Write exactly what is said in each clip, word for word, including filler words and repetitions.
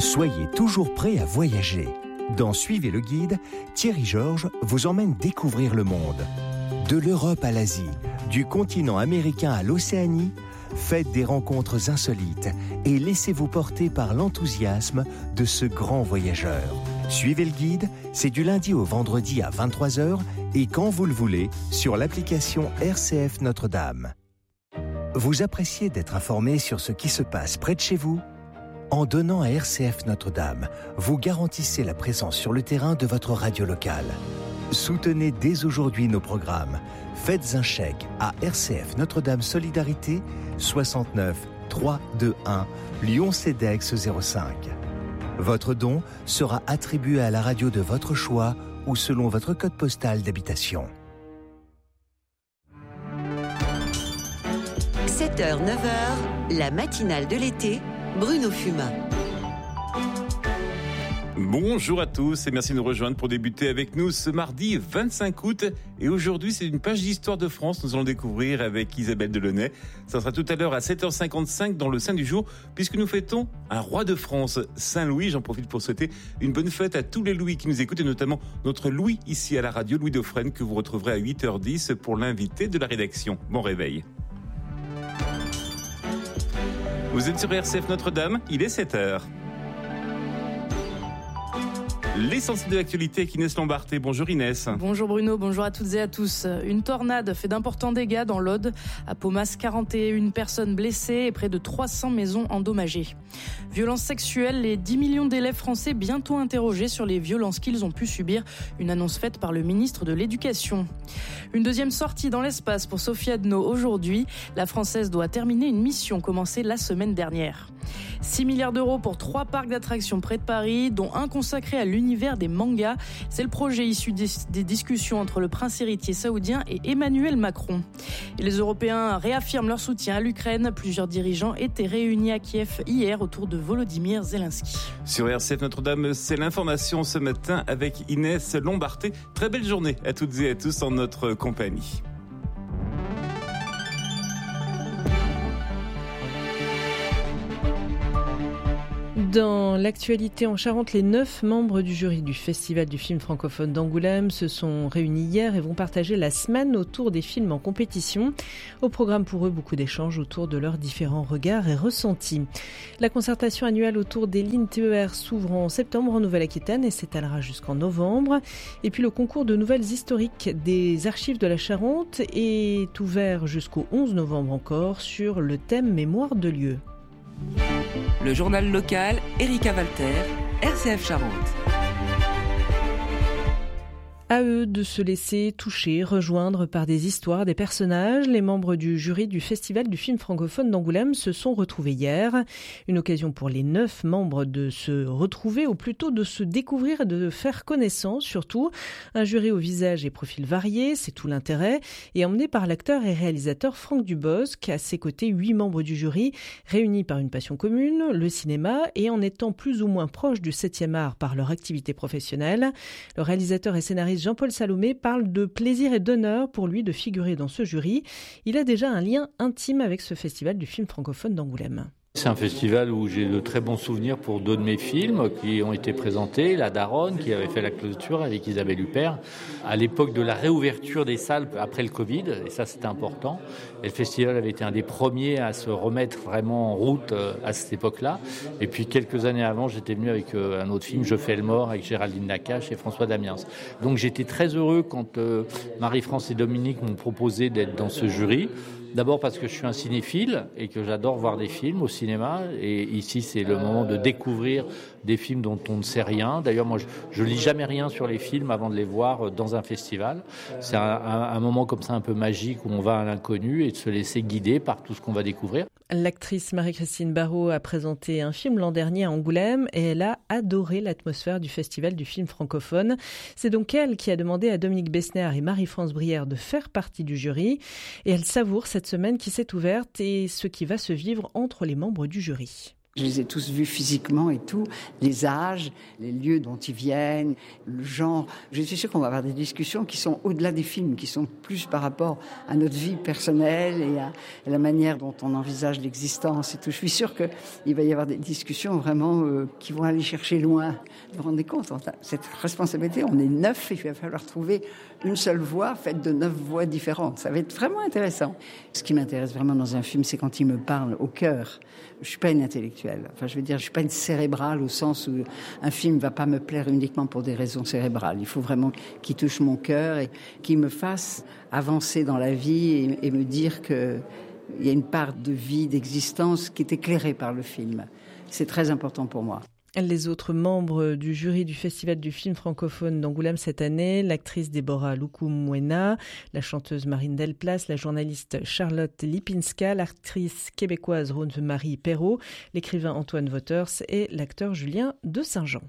Soyez toujours prêt à voyager. Dans Suivez le guide, Thierry Georges vous emmène découvrir le monde. De l'Europe à l'Asie, du continent américain à l'Océanie, faites des rencontres insolites et laissez-vous porter par l'enthousiasme de ce grand voyageur. Suivez le guide, c'est du lundi au vendredi à vingt-trois heures et quand vous le voulez, sur l'application R C F Notre-Dame. Vous appréciez d'être informé sur ce qui se passe près de chez vous ? En donnant à R C F Notre-Dame, vous garantissez la présence sur le terrain de votre radio locale. Soutenez dès aujourd'hui nos programmes. Faites un chèque à R C F Notre-Dame Solidarité, soixante-neuf trois cent vingt-et-un, Lyon-Cedex zéro cinq. Votre don sera attribué à la radio de votre choix ou selon votre code postal d'habitation. sept heures neuf heures, la matinale de l'été, Bruno Fumin. Bonjour à tous et merci de nous rejoindre pour débuter avec nous ce mardi vingt-cinq août. Et aujourd'hui, c'est une page d'histoire de France. Nous allons découvrir avec Isabelle Delaunay. Ça sera tout à l'heure à sept heures cinquante-cinq dans le Saint du jour, puisque nous fêtons un roi de France, Saint-Louis. J'en profite pour souhaiter une bonne fête à tous les Louis qui nous écoutent, et notamment notre Louis ici à la radio, Louis Dauphren, que vous retrouverez à huit heures dix pour l'invité de la rédaction. Bon réveil. Vous êtes sur R C F Notre-Dame, il est sept heures. L'essentiel de l'actualité avec Inès Lombarté. Bonjour Inès. Bonjour Bruno, bonjour à toutes et à tous. Une tornade fait d'importants dégâts dans l'Aude. À Paumas, quarante et une personnes blessées et près de trois cents maisons endommagées. Violences sexuelles, les dix millions d'élèves français bientôt interrogés sur les violences qu'ils ont pu subir. Une annonce faite par le ministre de l'Éducation. Une deuxième sortie dans l'espace pour Sophie Adno aujourd'hui. La Française doit terminer une mission commencée la semaine dernière. six milliards d'euros pour trois parcs d'attractions près de Paris, dont un consacré à l'univers des mangas. C'est le projet issu des, des discussions entre le prince héritier saoudien et Emmanuel Macron. Et les Européens réaffirment leur soutien à l'Ukraine. Plusieurs dirigeants étaient réunis à Kiev hier autour de Volodymyr Zelensky. Sur R C F Notre-Dame, c'est l'information ce matin avec Inès Lombarté. Très belle journée à toutes et à tous en notre compagnie. Dans l'actualité en Charente, les neuf membres du jury du Festival du film francophone d'Angoulême se sont réunis hier et vont partager la semaine autour des films en compétition. Au programme pour eux, beaucoup d'échanges autour de leurs différents regards et ressentis. La concertation annuelle autour des lignes T E R s'ouvre en septembre en Nouvelle-Aquitaine et s'étalera jusqu'en novembre. Et puis le concours de nouvelles historiques des archives de la Charente est ouvert jusqu'au onze novembre encore sur le thème Mémoire de lieu. Le journal local, Erika Walter, R C F Charente. À eux de se laisser toucher, rejoindre par des histoires, des personnages. Les membres du jury du Festival du film francophone d'Angoulême se sont retrouvés hier. Une occasion pour les neuf membres de se retrouver, ou plutôt de se découvrir et de faire connaissance surtout. Un jury au visage et profil variés, c'est tout l'intérêt, et emmené par l'acteur et réalisateur Franck Dubosc. À ses côtés, huit membres du jury, réunis par une passion commune, le cinéma, et en étant plus ou moins proches du septième art par leur activité professionnelle. Le réalisateur et scénariste Jean-Paul Salomé parle de plaisir et d'honneur pour lui de figurer dans ce jury. Il a déjà un lien intime avec ce festival du film francophone d'Angoulême. C'est un festival où j'ai de très bons souvenirs pour deux de mes films qui ont été présentés. La Daronne, qui avait fait la clôture avec Isabelle Huppert, à l'époque de la réouverture des salles après le Covid, et ça c'était important. Et le festival avait été un des premiers à se remettre vraiment en route à cette époque-là. Et puis quelques années avant, j'étais venu avec un autre film, Je fais le mort, avec Géraldine Nakache et François Damiens. Donc j'étais très heureux quand euh, Marie-France et Dominique m'ont proposé d'être dans ce jury. D'abord parce que je suis un cinéphile et que j'adore voir des films au cinéma. Et ici, c'est le moment de découvrir des films dont on ne sait rien. D'ailleurs, moi, je, je lis jamais rien sur les films avant de les voir dans un festival. C'est un, un, un moment comme ça un peu magique où on va à l'inconnu et de se laisser guider par tout ce qu'on va découvrir. L'actrice Marie-Christine Barrault a présenté un film l'an dernier à Angoulême et elle a adoré l'atmosphère du Festival du film francophone. C'est donc elle qui a demandé à Dominique Besnéard et Marie-France Brière de faire partie du jury. Et elle savoure cette semaine qui s'est ouverte et ce qui va se vivre entre les membres du jury. Je les ai tous vus physiquement et tout, les âges, les lieux dont ils viennent, le genre. Je suis sûre qu'on va avoir des discussions qui sont au-delà des films, qui sont plus par rapport à notre vie personnelle et à la manière dont on envisage l'existence et tout. Je suis sûre qu'il va y avoir des discussions vraiment euh, qui vont aller chercher loin. Vous vous rendez compte, on a cette responsabilité, on est neuf et il va falloir trouver une seule voix faite de neuf voix différentes. Ça va être vraiment intéressant. Ce qui m'intéresse vraiment dans un film, c'est quand il me parle au cœur. Je suis pas une intellectuelle. Enfin, je veux dire, je suis pas une cérébrale au sens où un film va pas me plaire uniquement pour des raisons cérébrales. Il faut vraiment qu'il touche mon cœur et qu'il me fasse avancer dans la vie et, et me dire que il y a une part de vie, d'existence qui est éclairée par le film. C'est très important pour moi. Les autres membres du jury du Festival du film francophone d'Angoulême cette année, l'actrice Déborah Lukumwena, la chanteuse Marine Delplace, la journaliste Charlotte Lipinska, l'actrice québécoise Rose-Marie Perrault, l'écrivain Antoine Waters et l'acteur Julien de Saint-Jean.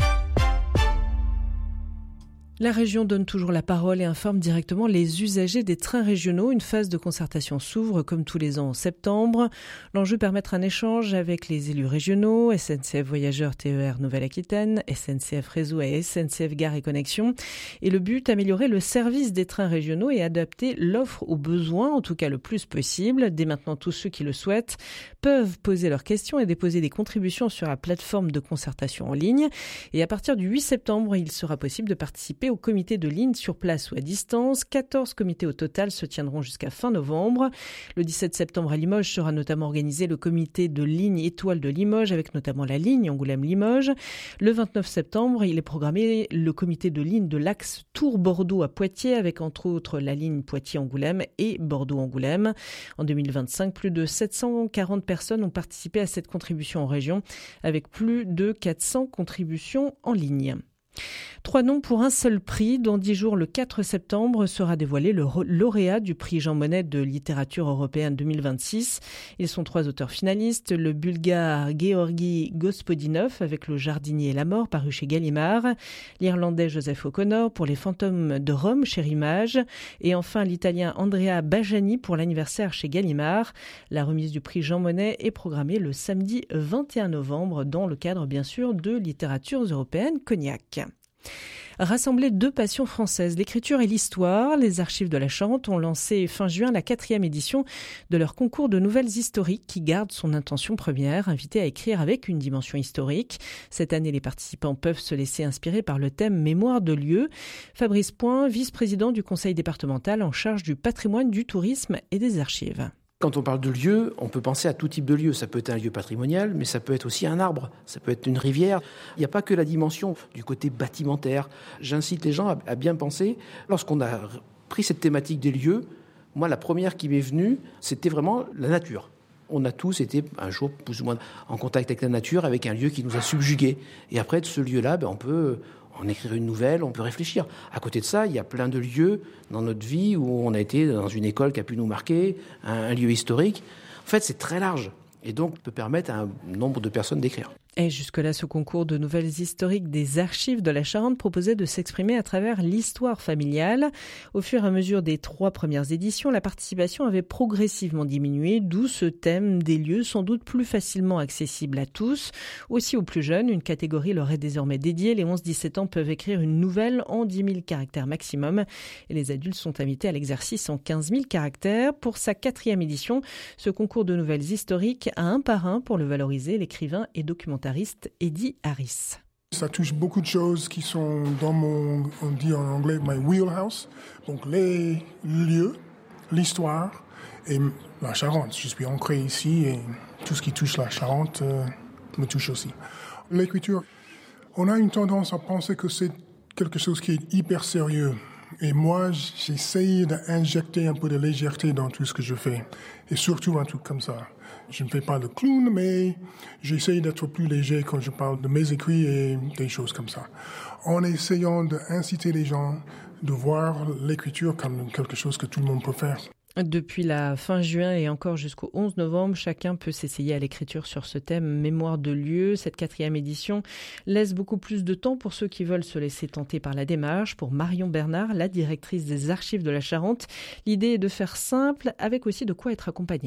La région donne toujours la parole et informe directement les usagers des trains régionaux. Une phase de concertation s'ouvre comme tous les ans en septembre. L'enjeu, permettre un échange avec les élus régionaux, S N C F Voyageurs T E R Nouvelle-Aquitaine, S N C F Réseau et S N C F Gare et Connexion. Et le but, améliorer le service des trains régionaux et adapter l'offre aux besoins, en tout cas le plus possible. Dès maintenant, tous ceux qui le souhaitent peuvent poser leurs questions et déposer des contributions sur la plateforme de concertation en ligne. Et à partir du huit septembre, il sera possible de participer au comité de ligne sur place ou à distance. quatorze comités au total se tiendront jusqu'à fin novembre. Le dix-sept septembre à Limoges sera notamment organisé le comité de ligne étoile de Limoges avec notamment la ligne Angoulême-Limoges. Le vingt-neuf septembre, il est programmé le comité de ligne de l'axe Tours-Bordeaux à Poitiers avec entre autres la ligne Poitiers-Angoulême et Bordeaux-Angoulême. En deux mille vingt-cinq, plus de sept cent quarante personnes ont participé à cette contribution en région avec plus de quatre cents contributions en ligne. Trois noms pour un seul prix. Dans dix jours, le quatre septembre, sera dévoilé le lauréat du prix Jean Monnet de littérature européenne deux mille vingt-six. Ils sont trois auteurs finalistes. Le bulgare Georgi Gospodinov avec Le jardinier et la mort paru chez Gallimard. L'irlandais Joseph O'Connor pour Les fantômes de Rome chez Rimage. Et enfin l'italien Andrea Bajani pour l'anniversaire chez Gallimard. La remise du prix Jean Monnet est programmée le samedi vingt et un novembre dans le cadre bien sûr de Littératures européennes Cognac. Rassembler deux passions françaises, l'écriture et l'histoire, les archives de la Charente ont lancé fin juin la quatrième édition de leur concours de nouvelles historiques qui garde son intention première, inviter à écrire avec une dimension historique. Cette année, les participants peuvent se laisser inspirer par le thème Mémoire de lieu. Fabrice Point, vice-président du conseil départemental en charge du patrimoine, du tourisme et des archives. Quand on parle de lieu, on peut penser à tout type de lieu. Ça peut être un lieu patrimonial, mais ça peut être aussi un arbre, ça peut être une rivière. Il n'y a pas que la dimension du côté bâtimentaire. J'incite les gens à, à bien penser. Lorsqu'on a pris cette thématique des lieux, moi, la première qui m'est venue, c'était vraiment la nature. On a tous été un jour plus ou moins en contact avec la nature, avec un lieu qui nous a subjugués. Et après, de ce lieu-là, ben, on peut en écrire une nouvelle, on peut réfléchir. À côté de ça, il y a plein de lieux dans notre vie où on a été dans une école qui a pu nous marquer, un, un lieu historique. En fait, c'est très large et donc peut permettre à un nombre de personnes d'écrire. Et jusque-là, ce concours de nouvelles historiques des archives de la Charente proposait de s'exprimer à travers l'histoire familiale. Au fur et à mesure des trois premières éditions, la participation avait progressivement diminué, d'où ce thème des lieux sans doute plus facilement accessible à tous. Aussi aux plus jeunes, une catégorie leur est désormais dédiée. Les onze dix-sept ans peuvent écrire une nouvelle en dix mille caractères maximum. Et les adultes sont invités à l'exercice en quinze mille caractères. Pour sa quatrième édition, ce concours de nouvelles historiques a un par un pour le valoriser, l'écrivain et documentariste Eddie Harris. Ça touche beaucoup de choses qui sont dans mon, on dit en anglais, my wheelhouse. Donc les lieux, l'histoire et la Charente. Je suis ancré ici et tout ce qui touche la Charente euh, me touche aussi. L'écriture, on a une tendance à penser que c'est quelque chose qui est hyper sérieux. Et moi, j'essaye d'injecter un peu de légèreté dans tout ce que je fais. Et surtout un truc comme ça. Je ne fais pas le clown, mais j'essaye d'être plus léger quand je parle de mes écrits et des choses comme ça. En essayant d'inciter les gens de voir l'écriture comme quelque chose que tout le monde peut faire. Depuis la fin juin et encore jusqu'au onze novembre, chacun peut s'essayer à l'écriture sur ce thème Mémoire de lieu. Cette quatrième édition laisse beaucoup plus de temps pour ceux qui veulent se laisser tenter par la démarche. Pour Marion Bernard, la directrice des archives de la Charente, l'idée est de faire simple avec aussi de quoi être accompagné.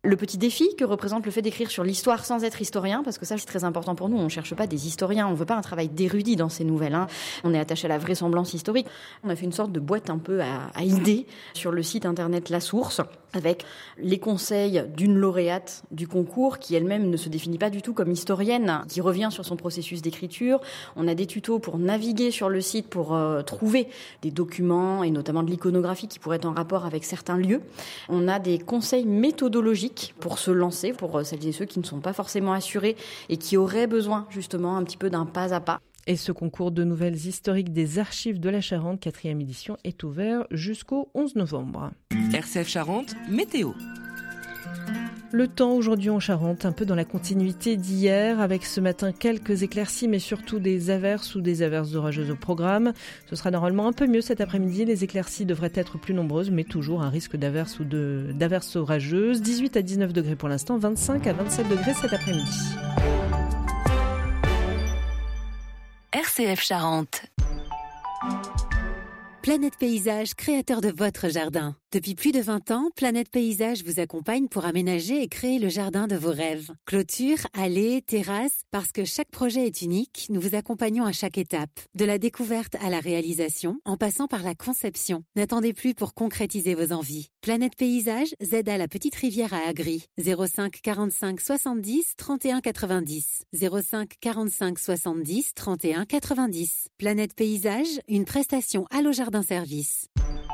Le petit défi que représente le fait d'écrire sur l'histoire sans être historien, parce que ça c'est très important pour nous, on ne cherche pas des historiens, on ne veut pas un travail d'érudit dans ces nouvelles. Hein. On est attaché à la vraisemblance historique. On a fait une sorte de boîte un peu à, à idées sur le site internet La Source, avec les conseils d'une lauréate du concours qui elle-même ne se définit pas du tout comme historienne, qui revient sur son processus d'écriture. On a des tutos pour naviguer sur le site, pour euh, trouver des documents et notamment de l'iconographie qui pourrait être en rapport avec certains lieux. On a des conseils méthodologiques pour se lancer, pour celles et ceux qui ne sont pas forcément assurés et qui auraient besoin justement un petit peu d'un pas à pas. Et ce concours de nouvelles historiques des archives de la Charente, quatrième édition, est ouvert jusqu'au onze novembre. R C F Charente, météo. Le temps aujourd'hui en Charente, un peu dans la continuité d'hier, avec ce matin quelques éclaircies, mais surtout des averses ou des averses orageuses au programme. Ce sera normalement un peu mieux cet après-midi. Les éclaircies devraient être plus nombreuses, mais toujours un risque d'averses ou de, d'averses orageuses. dix-huit à dix-neuf degrés pour l'instant, vingt-cinq à vingt-sept degrés cet après-midi. R C F Charente. Planète Paysage, créateur de votre jardin. Depuis plus de vingt ans, Planète Paysage vous accompagne pour aménager et créer le jardin de vos rêves. Clôture, allées, terrasses, parce que chaque projet est unique, nous vous accompagnons à chaque étape. De la découverte à la réalisation, en passant par la conception. N'attendez plus pour concrétiser vos envies. Planète Paysage, Z à la Petite Rivière à Agri. zéro cinq quarante-cinq soixante-dix trente et un quatre-vingt-dix. zéro cinq quarante-cinq soixante-dix trente et un quatre-vingt-dix. Planète Paysage, une prestation Allo Jardin Service.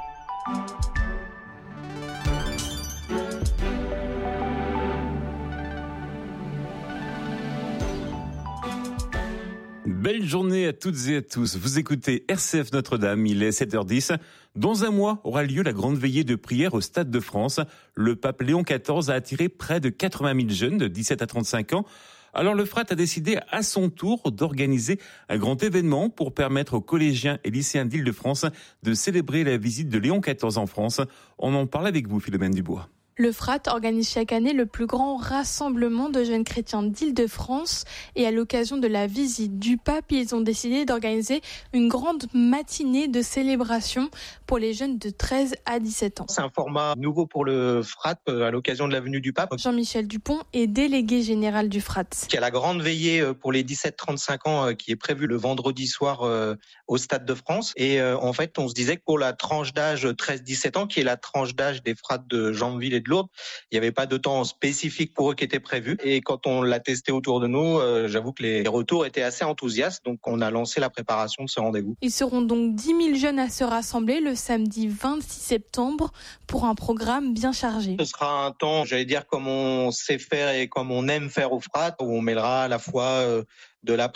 Belle journée à toutes et à tous. Vous écoutez R C F Notre-Dame, il est sept heures dix. Dans un mois aura lieu la grande veillée de prière au Stade de France. Le pape Léon quatorze a attiré près de quatre-vingt mille jeunes de dix-sept à trente-cinq ans. Alors le F R A T a décidé à son tour d'organiser un grand événement pour permettre aux collégiens et lycéens d'Île-de-France de célébrer la visite de Léon quatorze en France. On en parle avec vous, Philomène Dubois. Le F R A T organise chaque année le plus grand rassemblement de jeunes chrétiens d'Île-de-France et à l'occasion de la visite du pape, ils ont décidé d'organiser une grande matinée de célébration pour les jeunes de treize à dix-sept ans. C'est un format nouveau pour le F R A T à l'occasion de la venue du pape. Jean-Michel Dupont est délégué général du F R A T. Il y a la grande veillée pour les dix-sept à trente-cinq ans qui est prévue le vendredi soir au Stade de France. Et en fait, on se disait que pour la tranche d'âge treize à dix-sept ans, qui est la tranche d'âge des F R A T de Janville et de Lourdes, il n'y avait pas de temps spécifique pour eux qui était prévu. Et quand on l'a testé autour de nous, euh, j'avoue que les retours étaient assez enthousiastes. Donc on a lancé la préparation de ce rendez-vous. Ils seront donc dix mille jeunes à se rassembler le samedi vingt-six septembre pour un programme bien chargé. Ce sera un temps, j'allais dire, comme on sait faire et comme on aime faire au F R A T, où on mêlera à la fois euh, de la